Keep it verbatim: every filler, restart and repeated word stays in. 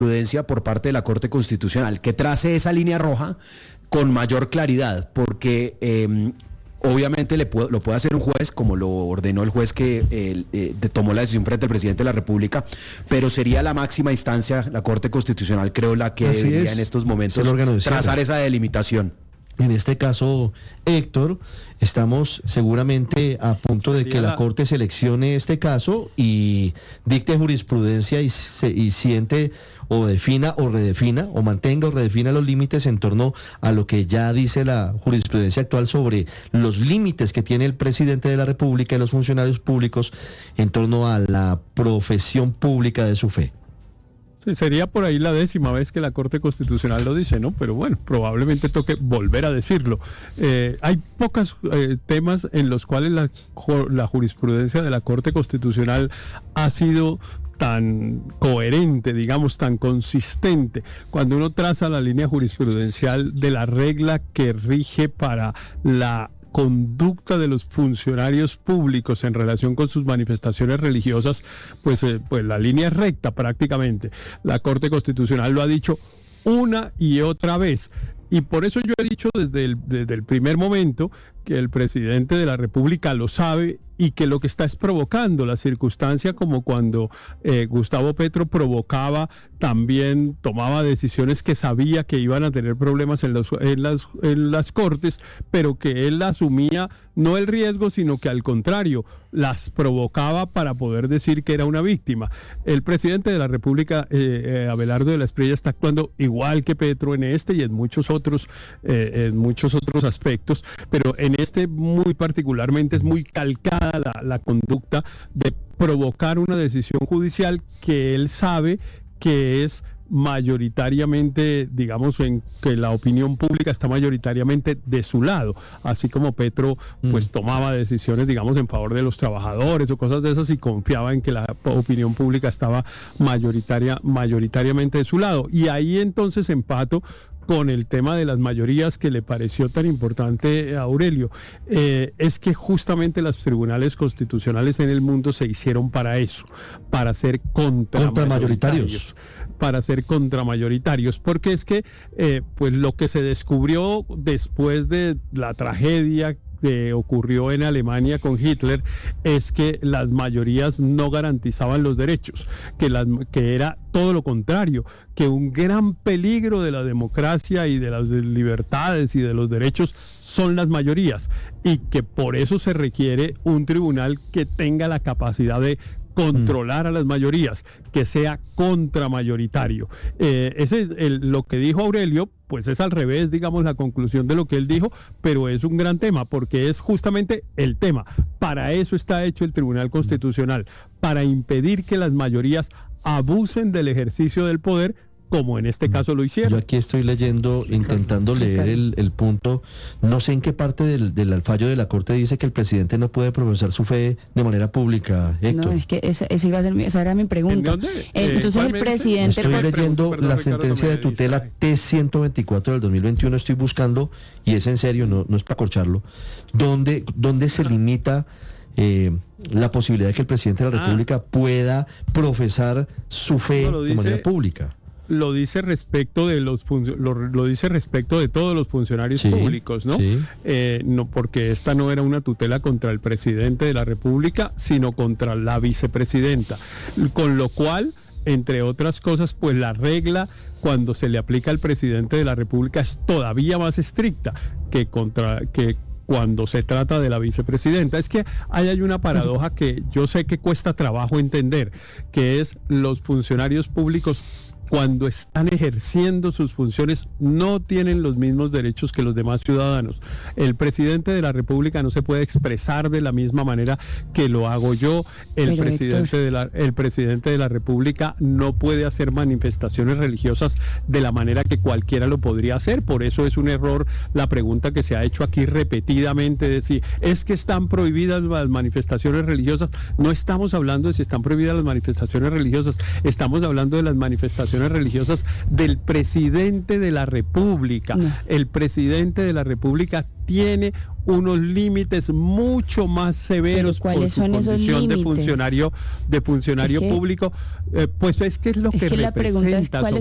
jurisprudencia por parte de la Corte Constitucional, que trace esa línea roja con mayor claridad, porque eh, obviamente le puede, lo puede hacer un juez, como lo ordenó el juez que eh, eh, tomó la decisión frente al presidente de la República, pero sería la máxima instancia, la Corte Constitucional, creo, la que Así debería es, en estos momentos de trazar esa delimitación. En este caso, Héctor, estamos seguramente a punto de que la Corte seleccione este caso y dicte jurisprudencia y, se, y siente o defina o redefina o mantenga o redefina los límites en torno a lo que ya dice la jurisprudencia actual sobre los límites que tiene el presidente de la República y los funcionarios públicos en torno a la profesión pública de su fe. Sí, sería por ahí la décima vez que la Corte Constitucional lo dice, ¿no? Pero bueno, probablemente toque volver a decirlo. Eh, hay pocos eh, temas en los cuales la, la jurisprudencia de la Corte Constitucional ha sido tan coherente, digamos, tan consistente. Cuando uno traza la línea jurisprudencial de la regla que rige para la conducta de los funcionarios públicos en relación con sus manifestaciones religiosas, pues, eh, pues la línea es recta prácticamente. La Corte Constitucional lo ha dicho una y otra vez. Y por eso yo he dicho desde el, desde el primer momento que el presidente de la República lo sabe y que lo que está es provocando la circunstancia, como cuando eh, Gustavo Petro provocaba, también tomaba decisiones que sabía que iban a tener problemas en, los, en, las, en las cortes, pero que él asumía no el riesgo, sino que al contrario, las provocaba para poder decir que era una víctima. El presidente de la República, eh, eh, Abelardo de la Espriella, está actuando igual que Petro en este y en muchos otros, eh, en muchos otros aspectos, pero en este muy particularmente es muy calcada la, la conducta de provocar una decisión judicial que él sabe que es mayoritariamente, digamos, en que la opinión pública está mayoritariamente de su lado, así como Petro pues mm. tomaba decisiones, digamos, en favor de los trabajadores o cosas de esas y confiaba en que la opinión pública estaba mayoritaria, mayoritariamente de su lado. Y ahí entonces empato con el tema de las mayorías que le pareció tan importante a Aurelio. Eh, es que justamente los tribunales constitucionales en el mundo se hicieron para eso, para ser contramayoritarios. para ser contramayoritarios, porque es que eh, pues lo que se descubrió después de la tragedia que ocurrió en Alemania con Hitler es que las mayorías no garantizaban los derechos, que, las, que era todo lo contrario, que un gran peligro de la democracia y de las libertades y de los derechos son las mayorías, y que por eso se requiere un tribunal que tenga la capacidad de controlar a las mayorías, que sea contramayoritario. Eh, ese es el, lo que dijo Aurelio, pues es al revés, digamos, la conclusión de lo que él dijo, pero es un gran tema, porque es justamente el tema. Para eso está hecho el Tribunal Constitucional, para impedir que las mayorías abusen del ejercicio del poder, como en este caso lo hicieron. Yo aquí estoy leyendo, intentando leer el, el punto, no sé en qué parte del, del fallo de la Corte dice que el presidente no puede profesar su fe de manera pública, Héctor. No, es que esa, esa, iba a ser mi, esa era mi pregunta. Eh, Entonces el presidente... Estoy leyendo perdón, la Ricardo, sentencia no de tutela distrae. T ciento veinticuatro del dos mil veintiuno, estoy buscando, y es en serio, no, no es para corcharlo, donde, donde se limita... Eh, la posibilidad de que el presidente de la República ah. pueda profesar su fe no, dice, de manera pública. Lo dice respecto de los lo, lo dice respecto de todos los funcionarios sí, públicos, ¿no? Sí. Eh, no, porque esta no era una tutela contra el presidente de la República, sino contra la vicepresidenta, con lo cual, entre otras cosas, pues la regla cuando se le aplica al presidente de la República es todavía más estricta que contra que cuando se trata de la vicepresidenta. Es que ahí hay una paradoja que yo sé que cuesta trabajo entender, que es los funcionarios públicos cuando están ejerciendo sus funciones no tienen los mismos derechos que los demás ciudadanos. El presidente de la República no se puede expresar de la misma manera que lo hago yo. El Pero, presidente de la, el presidente de la República no puede hacer manifestaciones religiosas de la manera que cualquiera lo podría hacer. Por eso es un error la pregunta que se ha hecho aquí repetidamente, de si es que están prohibidas las manifestaciones religiosas. No estamos hablando de si están prohibidas las manifestaciones religiosas, estamos hablando de las manifestaciones religiosas del presidente de la República. No. El presidente de la República tiene unos límites mucho más severos por su condición de funcionario, de funcionario es que, público, eh, pues es que es lo es que, que representa. La pregunta es, ¿cuáles